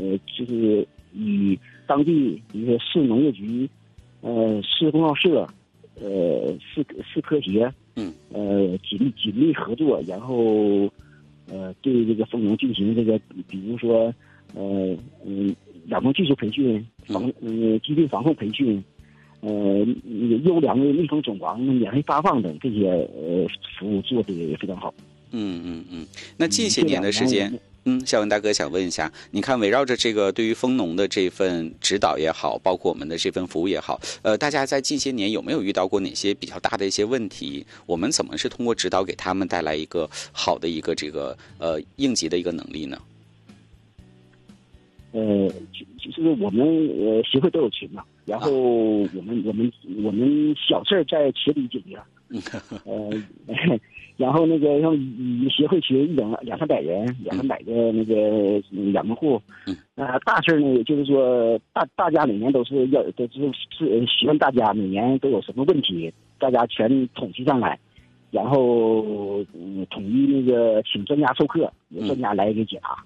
就是与当地比如说市农业局、市工贸社、市科协，紧密合作，然后对这个蜂农进行这个，比如说养蜂技术培训、疾病防控培训，优良的蜜蜂种王免费发放等这些服务做得也非常好。 那近些年的时间，孝文大哥想问一下，你看围绕着这个对于蜂农的这份指导也好，包括我们的这份服务也好，大家在近些年有没有遇到过哪些比较大的一些问题？我们怎么是通过指导给他们带来一个好的一个这个应急的一个能力呢？ 就是我们协会都有群嘛，然后我们小事在群里解决，然后那个像协会群200-300人，200-300个那个养蜂户，大事呢，也就是说大家每年都是询问大家每年都有什么问题，大家全统计上来，然后统一那个请专家授课，有专家来给解答，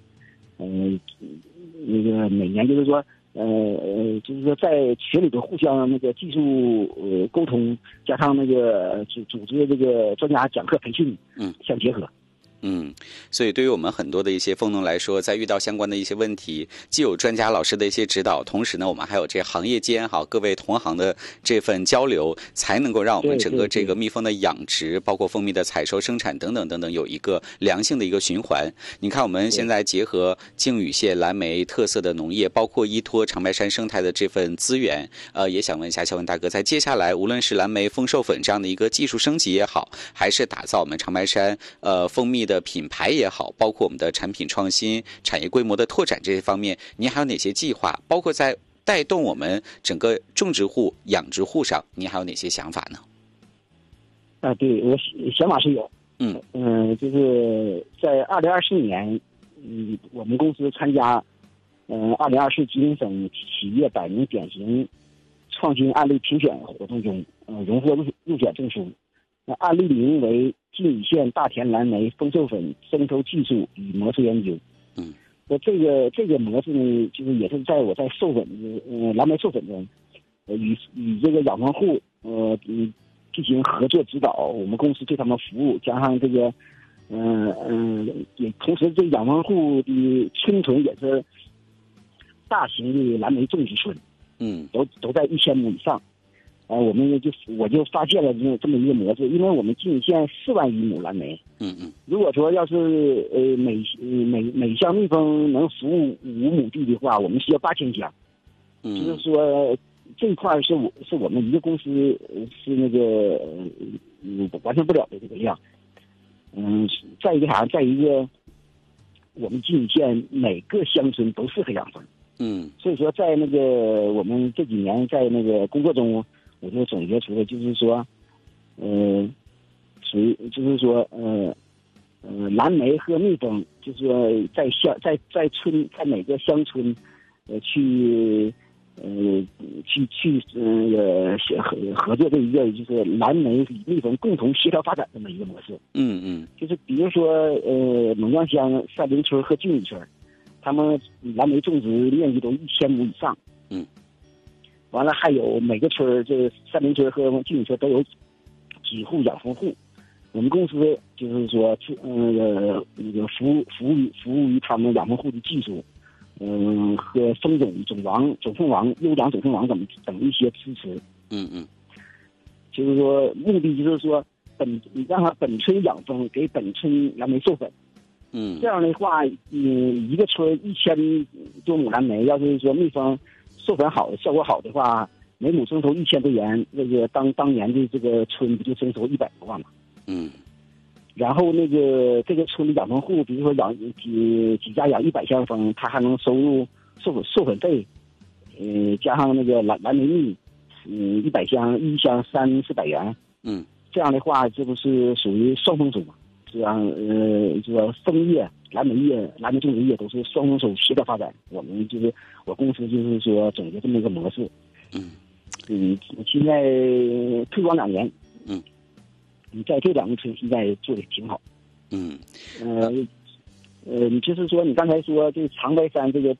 那个每年就是说，就是说在群里头互相那个技术沟通，加上那个组织这个专家讲课培训，相结合。 所以对于我们很多的一些蜂农来说，在遇到相关的一些问题，既有专家老师的一些指导，同时呢，我们还有这行业间各位同行的这份交流，才能够让我们整个这个蜜蜂的养殖，包括蜂蜜的采收、生产等等等等，有一个良性的一个循环。你看，我们现在结合靖宇县蓝莓特色的农业，包括依托长白山生态的这份资源，也想问一下孝文大哥，在接下来无论是蓝莓蜂授粉这样的一个技术升级也好，还是打造我们长白山蜂蜜的品牌也好，包括我们的产品创新、产业规模的拓展这些方面，您还有哪些计划？包括在带动我们整个种植户、养殖户上，您还有哪些想法呢？ 对，我想法是有。就是在2024年，我们公司参加2024吉林省企业100名典型创新案例评选活动中，荣获入选证书。案例名为靖宇县大田蓝莓蜂授粉增收技术与模式研究。这个模式呢，就是也是在我在授粉蓝莓授粉中，与这个养蜂户进行合作指导，我们公司对他们服务，加上这个也同时这养蜂户的村屯也是大型的蓝莓种植村，都在1000亩以上。我就发现了这么一个模式，因为我们靖宇县4万余亩蓝莓，如果说要是每箱蜜蜂能服务5亩地的话，我们需要8000箱，就是说这一块是我们一个公司是那个完成不了的这个量。再一个我们靖宇县每个乡村都适合养蜂，所以说在那个我们这几年在那个工作中，我就总结出来，就是说，蓝莓和蜜蜂，就是说在每个乡村，去合作这一个就是蓝莓与蜜蜂共同协调发展这么一个模式。就是比如说蒙江乡赛林村和靖宇村，他们蓝莓种植面积都1000亩以上。完了，还有每个村这赛林村和靖宇村都有几户养蜂户。我们公司就是说，那个服务于他们养蜂户的技术，和蜂种、种蜂王、优良种蜂王等一些支持。就是说，目的就是说，让他本村养蜂，给本村蓝莓授粉。这样的话，一个村1000多亩蓝莓，要是说蜜蜂授粉好、效果好的话，每亩增收1000多元，那个当年的这个村不就增收100多万嘛？然后那个这个村的养蜂户，比如说养几家养100箱蜂，他还能收入授粉费，加上那个蓝莓蜜，100箱一箱300-400元。这样的话，这不是属于双丰收嘛？这样这个枫叶、蓝莓叶、蓝莓种植业都是双丰收协调发展。我公司就是说总结这么一个模式。现在推广2年。你在这2个村现在做的挺好。就是说你刚才说这长白山这个